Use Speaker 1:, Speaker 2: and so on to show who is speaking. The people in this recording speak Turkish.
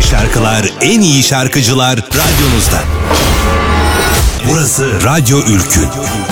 Speaker 1: şarkılar, en iyi şarkıcılar radyonuzda. Burası Radyo Ülkü.